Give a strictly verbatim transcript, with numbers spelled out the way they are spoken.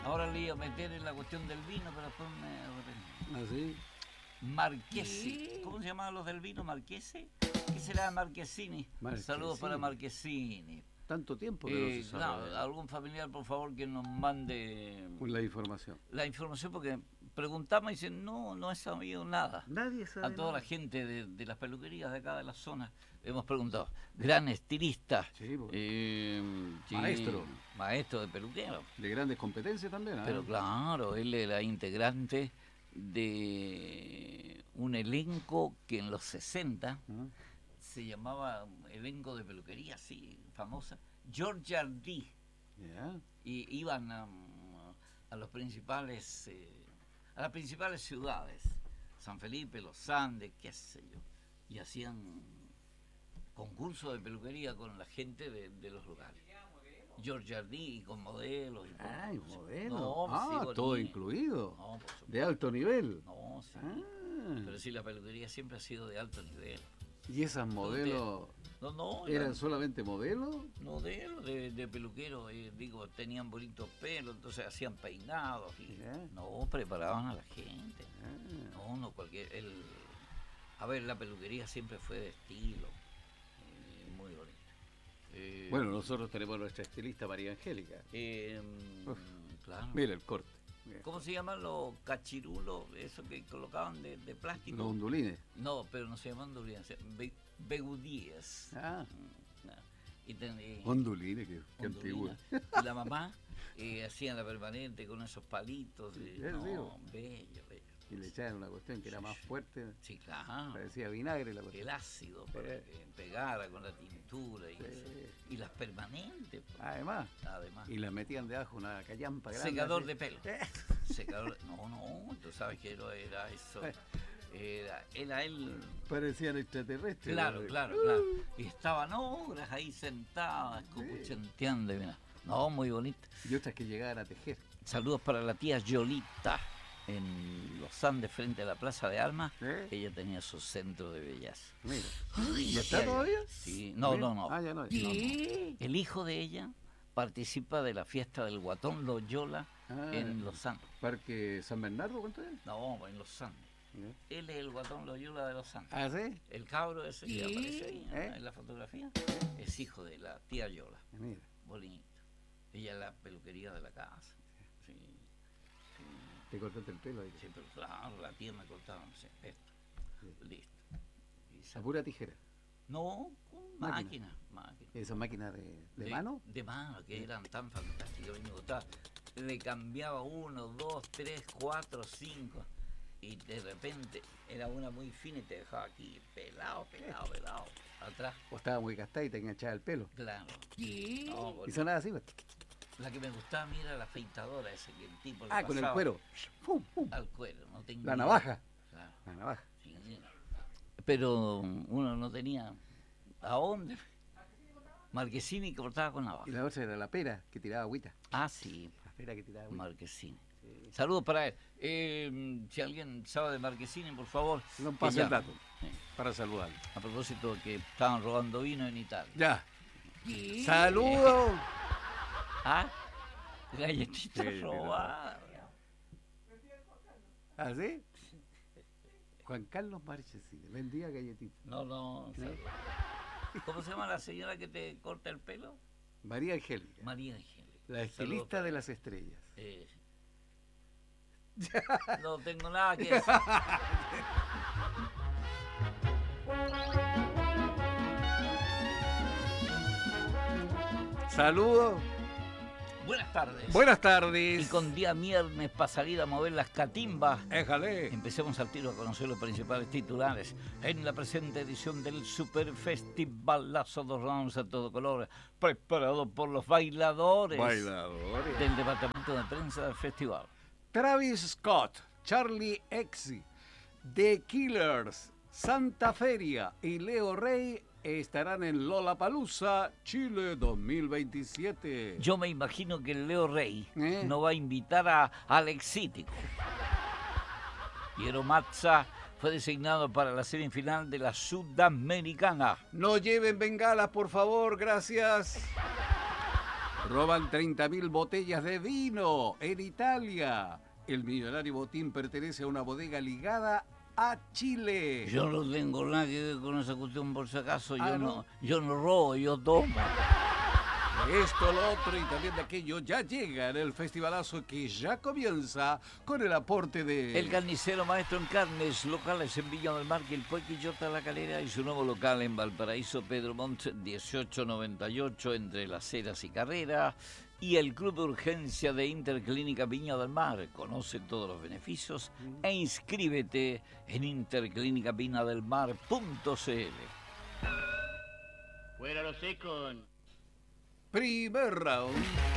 Ahora le iba a meter en la cuestión del vino, pero después me... ¿Ah, sí? Marchesi. ¿Cómo se llamaban los del vino? ¿Marchesi? ¿Qué será Marchesini? Marchesini. Saludos para Marchesini. Tanto tiempo que Eh, no se sabe. no, algún familiar, por favor, que nos mande La información. La información, porque preguntamos y dicen, no, no he sabido nada. Nadie sabe. A toda nada. la gente de, de las peluquerías de acá de la zona hemos preguntado. Gran estilista. Sí, pues. eh, sí, Maestro. Maestro de peluquero. De grandes competencias también, ¿eh? Pero claro, él era integrante de un elenco que en los sesenta ¿Ah? se llamaba elenco de peluquería, sí, famosa, George Ardí. Yeah. Y iban a, a los principales eh, a las principales ciudades, San Felipe, Los Andes, qué sé yo, y hacían concursos de peluquería con la gente de, de los lugares. George Ardí, con modelos. Y con, Ah, y modelo. No, ah, sí, todo bonito. incluido. No, por supuesto. De alto nivel. No, sí. Ah. Pero sí, la peluquería siempre ha sido de alto nivel. ¿Y esas modelos No, no, eran eran solamente modelos? modelos de, de peluquero, eh, digo, tenían bonitos pelos, entonces hacían peinados y Yeah. no, preparaban a la gente. Ah. No, no, cualquier... El, a ver, la peluquería siempre fue de estilo, eh, muy bonita. Eh, Bueno, nosotros tenemos nuestra estilista María Angélica. eh, Uf. claro. Mira el corte. Mira. ¿Cómo se llaman los cachirulos, esos que colocaban de, de plástico? Los ondulines. No, pero no se llaman ondulines, se llaman be, begudíes. Ah, No. Y ten- y- ondulines, que, que ondulina. antiguo. Y la mamá eh, hacían la permanente con esos palitos. Y, Sí, es no, digo. bello, bello. Y le echaban una cuestión que era más fuerte. Sí, claro. Parecía vinagre la cuestión. El ácido para Sí. que pegara con la tintura y, Sí. eso. Y las permanentes, pues, Además. además. Y la metían debajo una callampa grande. Secador así. de pelo. Secador de- No, no, tú sabes que era, era eso. Era, era él. Parecían extraterrestres. Claro, ¿no? claro, claro. Y estaban horas ahí sentadas, escuchenteando. y mira. No, muy bonito. Y otras que llegaban a tejer. Saludos para la tía Yolita en Los Andes, frente a la Plaza de Armas. ¿Eh? Ella tenía su centro de belleza. Mira. Ay, ¿Y está ay, ay. todavía? Sí, no, Mira. no, no. Ah, ya no. No, no. El hijo de ella participa de la fiesta del Guatón Loyola Ah, en Los Andes. Parque San Bernardo, ¿cuánto es? No, en Los Andes. Mira. Él es el Guatón Loyola de Los Andes. Ah, sí. El cabro ese que aparece ahí ¿no? ¿Eh? en la fotografía es hijo de la tía Yola. Mira. Bonito. Ella es la peluquería de la casa. Sí, sí, Te cortaste el pelo ahí. sí, pero claro, la tía me cortaba, no sé, esto. Sí. Listo. Y A sa- pura tijera. No, con Máquina. máquina, máquina. ¿Esa máquina de, de mano? De mano, que eran tan fantásticas. A mí me gustaba. Le cambiaba uno, dos, tres, cuatro, cinco. Y de repente era una muy fina y te dejaba aquí pelado, pelado, pelado. Atrás, ¿O estaba muy gastada y te enganchaba el pelo? claro. No, Y bueno, sonaba así. pues. la que me gustaba a mí era la afeitadora, ese que el tipo le Ah, con el pasaba cuero. Pum, pum. al cuero. No tenía La idea. navaja. Claro, La navaja. sí. Pero uno no tenía a dónde. Marquesini cortaba con navaja. Y la otra era la pera que tiraba agüita. Ah, sí, La pera que tiraba agüita. Marquesini. Sí. Saludos para él. Eh, si alguien sabe de Marquesini, por favor. No que pasa el llame. dato Sí. para saludarlo. A propósito de que estaban robando vino en Italia. Ya. ¡Saludos! ¿Ah? Galletitas Sí, mira. robadas. ¿Así? Juan Carlos Marchesini vendía galletitas. No, no. saludos. ¿Cómo se llama la señora que te corta el pelo? María Angélica, María Angélica. la Saludos estilista para- de las estrellas. Eh, no tengo nada que decir. Saludos. Buenas tardes. Buenas Y tardes. con día viernes para salir a mover las catimbas. Éjale. Empecemos al tiro a conocer los principales titulares en la presente edición del Super Festivalazo dos rounds a todo color, preparado por los bailadores Bailadores. del departamento de prensa del festival. Travis Scott, Charlie X, The Killers, Santa Feria y Leo Rey estarán en Lollapalooza, Chile dos mil veintisiete. Yo me imagino que el Leo Rey ¿Eh? no va a invitar a Alexítico. Piero Mazza fue designado para la semifinal de la Sudamericana. No lleven bengalas, por favor, gracias. Roban treinta mil botellas de vino en Italia. El millonario botín pertenece a una bodega ligada a Chile. Yo no tengo nada que ver con esa cuestión, por si acaso. Ah, Yo ¿no? no, yo no robo, yo tomo. Esto, lo otro y también de aquello ya llega en el festivalazo que ya comienza con el aporte de... El carnicero maestro en carnes, locales en Viña del Mar, y el Quillota La Calera y su nuevo local en Valparaíso, Pedro Montt, dieciocho noventa y ocho, entre Las Heras y Carrera. Y el Club de Urgencia de Interclínica Viña del Mar. Conoce todos los beneficios e inscríbete en interclínica viña del mar punto c l. Fuera los secos. Primer round.